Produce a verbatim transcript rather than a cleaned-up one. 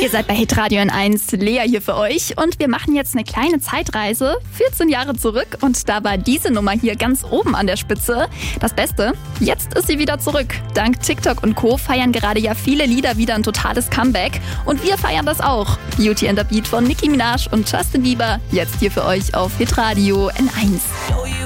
Ihr seid bei Hitradio N eins, Lea hier für euch und wir machen jetzt eine kleine Zeitreise, vierzehn Jahre zurück und da war diese Nummer hier ganz oben an der Spitze. Das Beste, jetzt ist sie wieder zurück. Dank TikTok und Co. feiern gerade ja viele Lieder wieder ein totales Comeback und wir feiern das auch. Beauty and the Beat von Nicki Minaj und Justin Bieber, jetzt hier für euch auf Hitradio N eins.